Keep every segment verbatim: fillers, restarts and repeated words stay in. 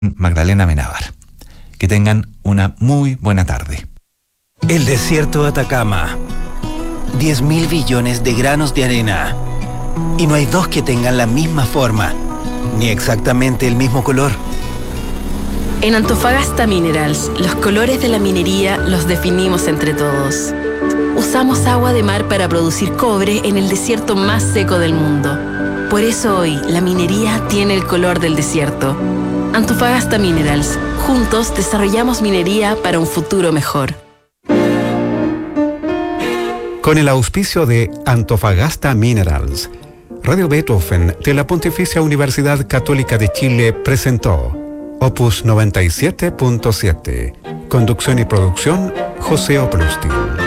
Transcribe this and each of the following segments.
Magdalena Amenábar. Que tengan una muy buena tarde. El desierto de Atacama. diez mil billones de granos de arena. Y no hay dos que tengan la misma forma, ni exactamente el mismo color. En Antofagasta Minerals, los colores de la minería los definimos entre todos. Usamos agua de mar para producir cobre en el desierto más seco del mundo. Por eso hoy, la minería tiene el color del desierto. Antofagasta Minerals. Juntos desarrollamos minería para un futuro mejor. Con el auspicio de Antofagasta Minerals, Radio Beethoven de la Pontificia Universidad Católica de Chile presentó Opus noventa y siete punto siete. Conducción y producción, José Oplusti.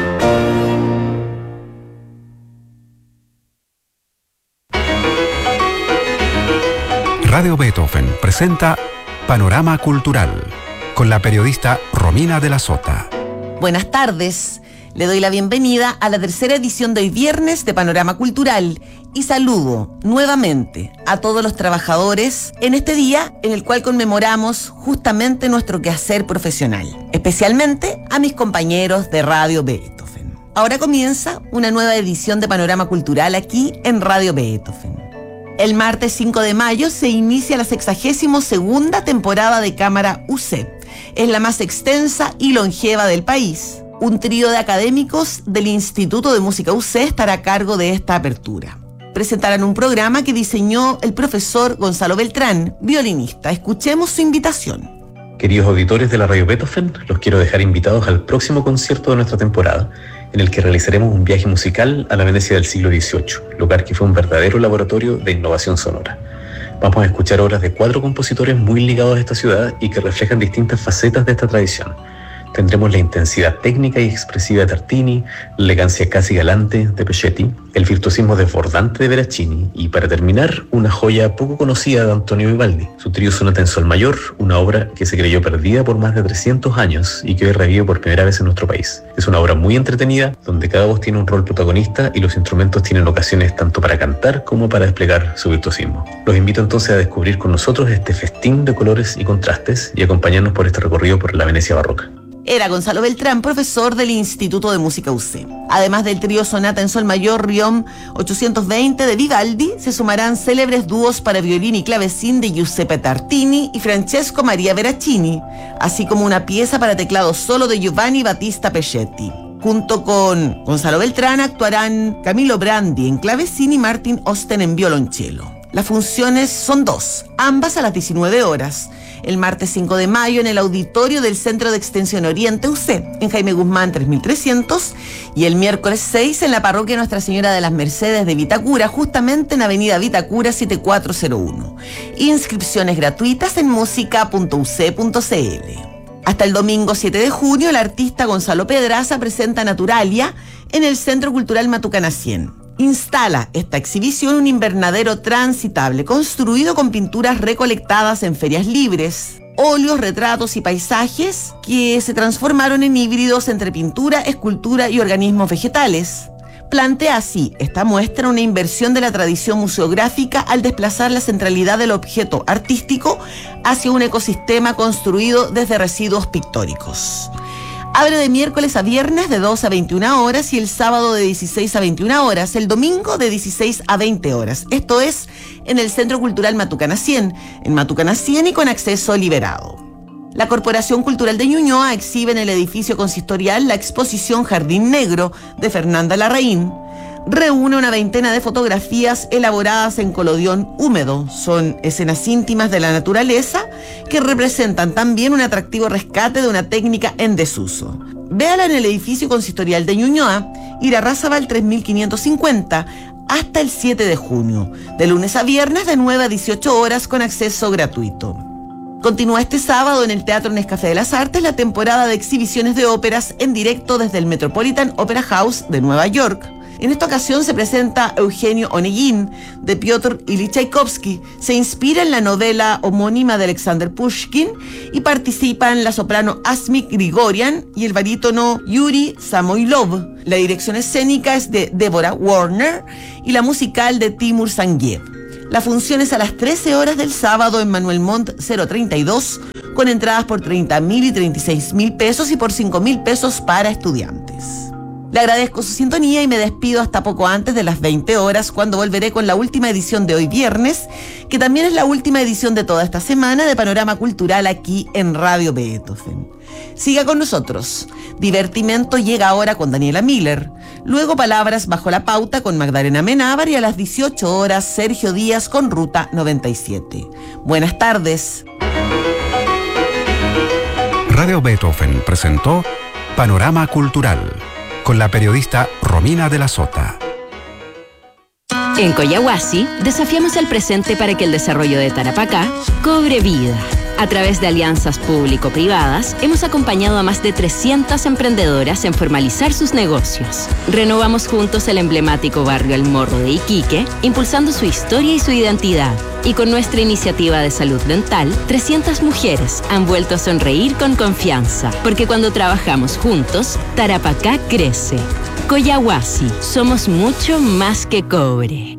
Radio Beethoven presenta Panorama Cultural con la periodista Romina de la Sota. Buenas tardes. Le doy la bienvenida a la tercera edición de hoy viernes de Panorama Cultural y saludo nuevamente a todos los trabajadores en este día en el cual conmemoramos justamente nuestro quehacer profesional, especialmente a mis compañeros de Radio Beethoven. Ahora comienza una nueva edición de Panorama Cultural aquí en Radio Beethoven. El martes cinco de mayo se inicia la sexagésima segunda temporada de Cámara U C. Es la más extensa y longeva del país. Un trío de académicos del Instituto de Música U C estará a cargo de esta apertura. Presentarán un programa que diseñó el profesor Gonzalo Beltrán, violinista. Escuchemos su invitación. Queridos auditores de la Radio Beethoven, los quiero dejar invitados al próximo concierto de nuestra temporada, en el que realizaremos un viaje musical a la Venecia del siglo dieciocho, lugar que fue un verdadero laboratorio de innovación sonora. Vamos a escuchar obras de cuatro compositores muy ligados a esta ciudad y que reflejan distintas facetas de esta tradición. Tendremos la intensidad técnica y expresiva de Tartini, la elegancia casi galante de Peschetti, el virtuosismo desbordante de Veracini y, para terminar, una joya poco conocida de Antonio Vivaldi, su trío Sonata en Sol Mayor, una obra que se creyó perdida por más de trescientos años y que hoy revive por primera vez en nuestro país. Es una obra muy entretenida, donde cada voz tiene un rol protagonista y los instrumentos tienen ocasiones tanto para cantar como para desplegar su virtuosismo. Los invito entonces a descubrir con nosotros este festín de colores y contrastes y acompañarnos por este recorrido por la Venecia barroca. Era Gonzalo Beltrán, profesor del Instituto de Música U C. Además del trío Sonata en Sol Mayor Riom ochocientos veinte de Vivaldi, se sumarán célebres dúos para violín y clavecín de Giuseppe Tartini y Francesco Maria Veracini, así como una pieza para teclado solo de Giovanni Battista Peschetti. Junto con Gonzalo Beltrán actuarán Camilo Brandi en clavecín y Martin Osten en violonchelo. Las funciones son dos, ambas a las diecinueve horas. El martes cinco de mayo en el auditorio del Centro de Extensión Oriente U C, en Jaime Guzmán tres mil trescientos, y el miércoles seis en la parroquia Nuestra Señora de las Mercedes de Vitacura, justamente en Avenida Vitacura siete cuatro cero uno. Inscripciones gratuitas en música punto u ce punto ce ele. Hasta el domingo siete de junio, el artista Gonzalo Pedraza presenta Naturalia en el Centro Cultural Matucana cien. Instala esta exhibición un invernadero transitable construido con pinturas recolectadas en ferias libres, óleos, retratos y paisajes que se transformaron en híbridos entre pintura, escultura y organismos vegetales. Plantea así esta muestra una inversión de la tradición museográfica al desplazar la centralidad del objeto artístico hacia un ecosistema construido desde residuos pictóricos. Abre de miércoles a viernes de dos a veintiuna horas y el sábado de dieciséis a veintiuna horas, el domingo de dieciséis a veinte horas. Esto es en el Centro Cultural Matucana cien, en Matucana cien y con acceso liberado. La Corporación Cultural de Ñuñoa exhibe en el edificio consistorial la exposición Jardín Negro de Fernanda Larraín. Reúne una veintena de fotografías elaboradas en colodión húmedo. Son escenas íntimas de la naturaleza que representan también un atractivo rescate de una técnica en desuso. Véala en el edificio consistorial de Ñuñoa, Irarrázaval tres mil quinientos cincuenta, hasta el siete de junio, de lunes a viernes de nueve a dieciocho horas con acceso gratuito. Continúa este sábado en el Teatro Nescafé de las Artes la temporada de exhibiciones de óperas en directo desde el Metropolitan Opera House de Nueva York. En esta ocasión se presenta Eugenio Onegin, de Piotr Ilich Tchaikovsky. Se inspira en la novela homónima de Alexander Pushkin y participan la soprano Asmik Grigorian y el barítono Yuri Samoilov. La dirección escénica es de Deborah Warner y la musical de Timur Sangiev. La función es a las trece horas del sábado en Manuel Montt cero treinta y dos, con entradas por treinta mil y treinta y seis mil pesos y por cinco mil pesos para estudiantes. Le agradezco su sintonía y me despido hasta poco antes de las veinte horas, cuando volveré con la última edición de hoy viernes, que también es la última edición de toda esta semana de Panorama Cultural aquí en Radio Beethoven. Siga con nosotros. Divertimento llega ahora con Daniela Miller. Luego Palabras bajo la pauta con Magdalena Menábar y a las dieciocho horas Sergio Díaz con Ruta noventa y siete. Buenas tardes. Radio Beethoven presentó Panorama Cultural con la periodista Romina de la Sota. En Collahuasi desafiamos el presente para que el desarrollo de Tarapacá cobre vida. A través de alianzas público-privadas, hemos acompañado a más de trescientas emprendedoras en formalizar sus negocios. Renovamos juntos el emblemático barrio El Morro de Iquique, impulsando su historia y su identidad. Y con nuestra iniciativa de salud dental, trescientas mujeres han vuelto a sonreír con confianza. Porque cuando trabajamos juntos, Tarapacá crece. Collahuasi, somos mucho más que cobre.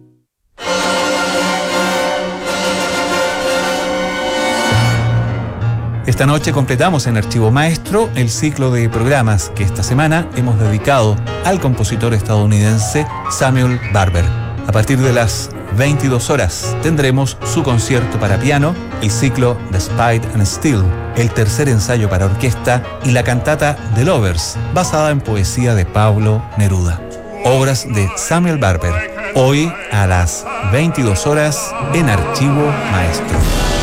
Esta noche completamos en Archivo Maestro el ciclo de programas que esta semana hemos dedicado al compositor estadounidense Samuel Barber. A partir de las veintidós horas tendremos su concierto para piano, el ciclo Despite and Still, el tercer ensayo para orquesta y la cantata The Lovers, basada en poesía de Pablo Neruda. Obras de Samuel Barber, hoy a las veintidós horas en Archivo Maestro.